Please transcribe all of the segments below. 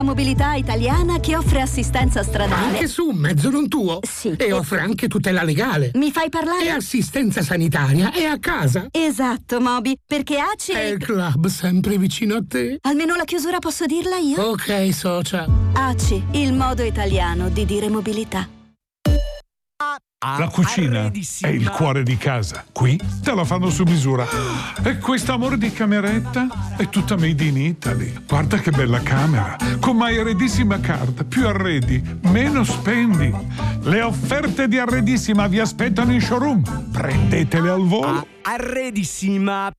Mobilità italiana che offre assistenza stradale. Anche su un mezzo non tuo? Sì. E offre anche tutela legale. Mi fai parlare? E assistenza sanitaria è a casa. Esatto, Moby, perché ACI È il club sempre vicino a te. Almeno la chiusura posso dirla io? Ok, socia. ACI, il modo italiano di dire mobilità. La cucina è il cuore di casa. Qui te la fanno su misura. E questo amore di cameretta è tutta made in Italy. Guarda che bella camera. Con My Arredissima Card. Più arredi, meno spendi. Le offerte di Arredissima vi aspettano in showroom. Prendetele al volo. Arredissima.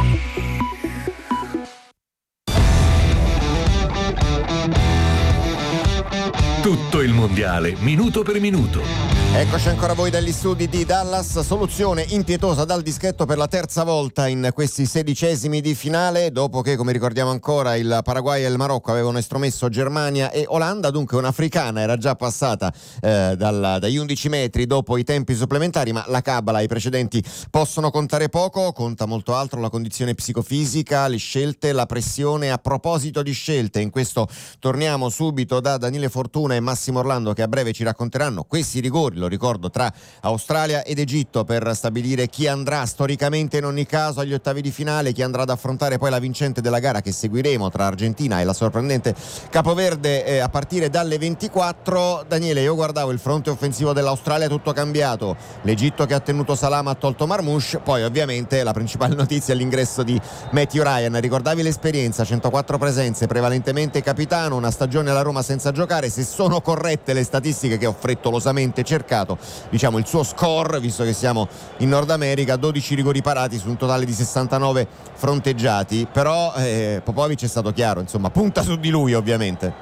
Tutto il mondiale, minuto per minuto. Eccoci ancora voi dagli studi di Dallas. Soluzione impietosa dal dischetto per la terza volta in questi 16esimi di finale, dopo che, come ricordiamo ancora, il Paraguay e il Marocco avevano estromesso Germania e Olanda. Dunque un'africana era già passata dagli 11 metri dopo i tempi supplementari, ma la cabala, i precedenti possono contare poco. Conta molto altro la condizione psicofisica, le scelte, la pressione. A proposito di scelte, in questo torniamo subito da Daniele Fortuna e Massimo Orlando, che a breve ci racconteranno questi rigori, lo ricordo, tra Australia ed Egitto, per stabilire chi andrà storicamente in ogni caso agli ottavi di finale, chi andrà ad affrontare poi la vincente della gara che seguiremo tra Argentina e la sorprendente Capoverde a partire dalle 24. Daniele, io guardavo il fronte offensivo dell'Australia, tutto cambiato, l'Egitto che ha tenuto Salah ma ha tolto Marmoush, poi ovviamente la principale notizia è l'ingresso di Matthew Ryan. Ricordavi l'esperienza, 104 presenze, prevalentemente capitano, una stagione alla Roma senza giocare. Se sono corrette le statistiche che ho frettolosamente cercato, diciamo il suo score, visto che siamo in Nord America, 12 rigori parati su un totale di 69 fronteggiati, però Popovic è stato chiaro, insomma punta su di lui ovviamente.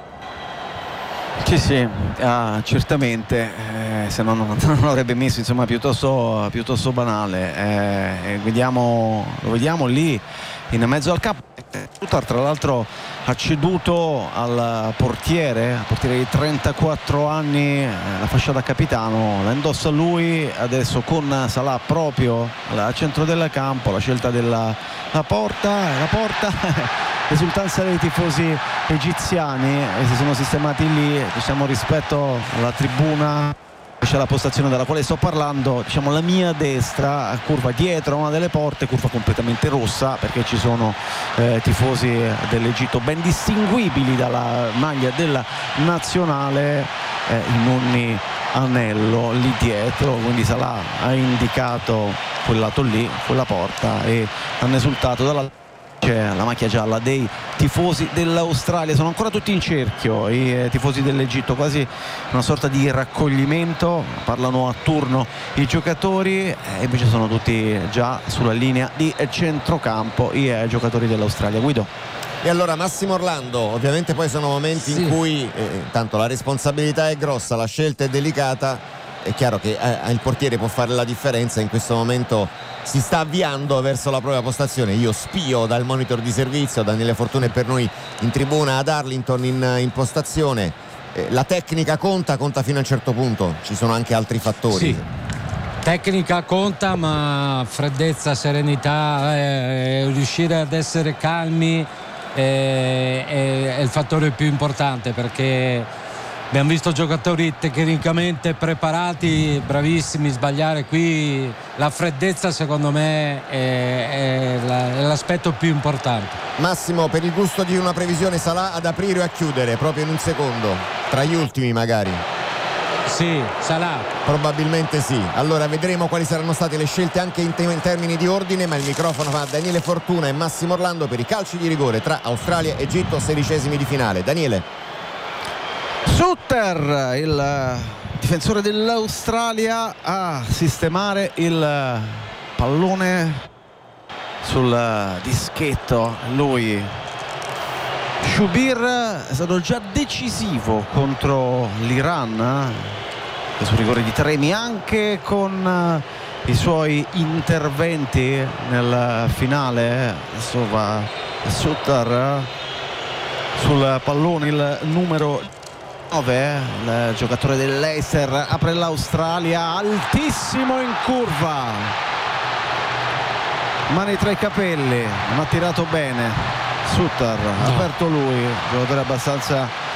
Sì, certamente, se no non l'avrebbe messo, insomma piuttosto banale. Lo vediamo lì in mezzo al campo. Tra l'altro ha ceduto al portiere di 34 anni la fascia da capitano, la indossa lui adesso con Salah proprio al centro del campo. La scelta della porta esultanza dei tifosi egiziani che si sono sistemati lì, diciamo, rispetto alla tribuna. C'è la postazione della quale sto parlando, diciamo la mia destra, curva dietro una delle porte, curva completamente rossa, perché ci sono tifosi dell'Egitto ben distinguibili dalla maglia della nazionale, in ogni anello lì dietro. Quindi Salah ha indicato quel lato lì, quella porta, e hanno esultato dalla c'è la macchia gialla dei tifosi dell'Australia. Sono ancora tutti in cerchio i tifosi dell'Egitto, quasi una sorta di raccoglimento, parlano a turno i giocatori, e invece sono tutti già sulla linea di centrocampo i giocatori dell'Australia. Guido. E allora Massimo Orlando, ovviamente poi sono momenti in cui tanto la responsabilità è grossa, la scelta è delicata. È chiaro che il portiere può fare la differenza. In questo momento si sta avviando verso la propria postazione. Io spio dal monitor di servizio, Daniele Fortuna è per noi in tribuna ad Arlington in postazione. La tecnica conta fino a un certo punto, ci sono anche altri fattori. Sì, tecnica conta, ma freddezza, serenità, riuscire ad essere calmi è il fattore più importante, perché abbiamo visto giocatori tecnicamente preparati, bravissimi, sbagliare qui. La freddezza secondo me è l'aspetto più importante. Massimo, per il gusto di una previsione, Salah ad aprire o a chiudere proprio in un secondo, tra gli ultimi magari? Sì, Salah. Probabilmente sì. Allora vedremo quali saranno state le scelte anche in termini di ordine, ma il microfono va a Daniele Fortuna e Massimo Orlando per i calci di rigore tra Australia e Egitto, 16esimi di finale. Daniele. Sutter, il difensore dell'Australia, a sistemare il pallone sul dischetto. Lui, Shubir, è stato già decisivo contro l'Iran sul rigore di Tremi, anche con i suoi interventi nel finale. Adesso va Sutter sul pallone, il numero 9, il giocatore dell'Leicester, apre l'Australia, altissimo in curva, mani tra i capelli, non ha tirato bene Sutter, ha aperto lui, giocatore abbastanza